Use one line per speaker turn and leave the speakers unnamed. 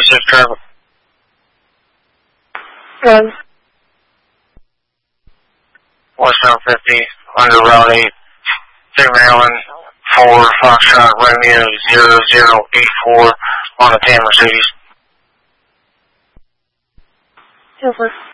46 traffic.
Good.
Westbound 50, under Route 8, St. Maryland, 4 Foxtrot Romeo 0084 on the Tan Mercedes.
Over.